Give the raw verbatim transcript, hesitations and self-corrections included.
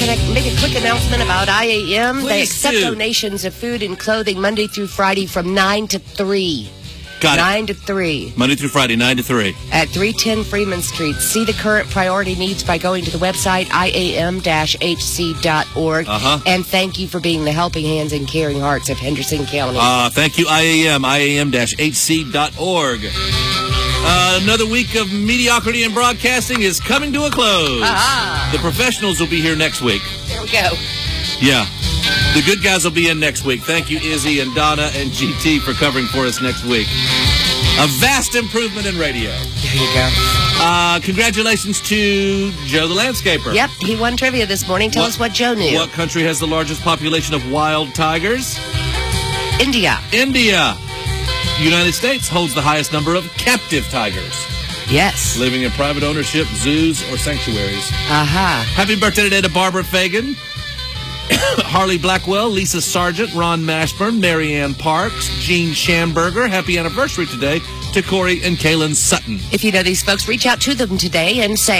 to make a quick announcement about I A M. They Please accept do. donations of food and clothing Monday through Friday from nine to three. Got it. nine to three. Monday through Friday, nine to three. At three ten Freeman Street. See the current priority needs by going to the website I A M H C dot org. Uh-huh. And thank you for being the helping hands and caring hearts of Henderson County. Uh, thank you, I A M, I A M H C dot org. Uh, another week of mediocrity in broadcasting is coming to a close. Ah. The professionals will be here next week. There we go. Yeah. The good guys will be in next week. Thank you, Izzy and Donna and G T, for covering for us next week. A vast improvement in radio. There you go. Uh, congratulations to Joe the Landscaper. Yep, he won trivia this morning. Tell What- us what Joe knew. What country has the largest population of wild tigers? India. India. United States holds the highest number of captive tigers Yes. living in private ownership, zoos, or sanctuaries. Aha. Happy birthday today to Barbara Fagan, Harley Blackwell, Lisa Sargent, Ron Mashburn, Marianne Parks, Jean Schamberger. Happy anniversary today to Corey and Kaylin Sutton. If you know these folks, reach out to them today and say,